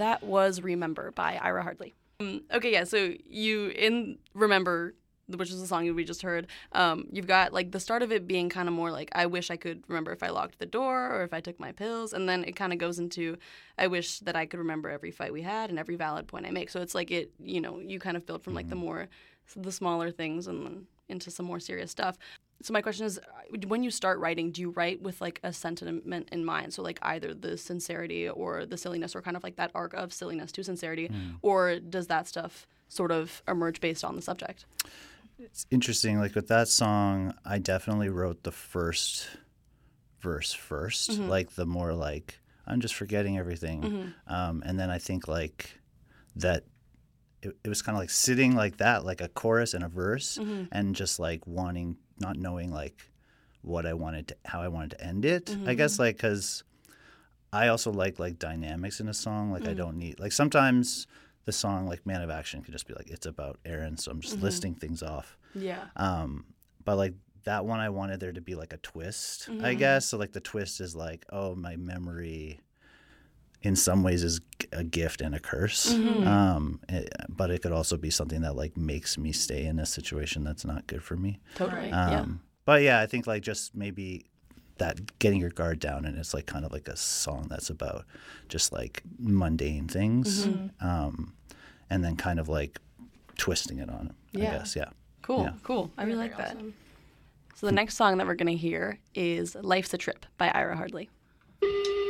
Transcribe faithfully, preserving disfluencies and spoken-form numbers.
That was Remember by Ira Hardley. Um, okay, yeah, so you, in Remember, which is the song we just heard, um, you've got, like, the start of it being kind of more like, I wish I could remember if I locked the door or if I took my pills, and then it kind of goes into, I wish that I could remember every fight we had and every valid point I make. So it's like it, you know, you kind of build from, like, the more, the smaller things and then into some more serious stuff. So my question is, when you start writing, do you write with, like, a sentiment in mind? So, like, either the sincerity or the silliness, or kind of like that arc of silliness to sincerity, mm. or does that stuff sort of emerge based on the subject? It's interesting. Like, with that song, I definitely wrote the first verse first, mm-hmm. like the more like, I'm just forgetting everything. Mm-hmm. Um, and then I think, like, that it, it was kind of like sitting like that, like a chorus and a verse, mm-hmm. and just like wanting, not knowing like what I wanted to, how I wanted to end it. Mm-hmm. I guess like because I also like like dynamics in a song. Like mm-hmm. I don't need, like sometimes the song like Man of Action could just be like, it's about Aaron, so I'm just mm-hmm. listing things off. Yeah. Um, but like that one, I wanted there to be like a twist, mm-hmm. I guess. So like the twist is like, oh, my memory in some ways is a gift and a curse. Mm-hmm. Um, it, but it could also be something that like makes me stay in a situation that's not good for me. Totally. Um, yeah. But yeah, I think like just maybe that getting your guard down, and it's like kind of like a song that's about just like mundane things, mm-hmm. um, and then kind of like twisting it on it, yeah. I guess. Yeah. Cool. Yeah. Cool. I really like awesome. that. So the next song that we're going to hear is Life's a Trip by Ira Hardley.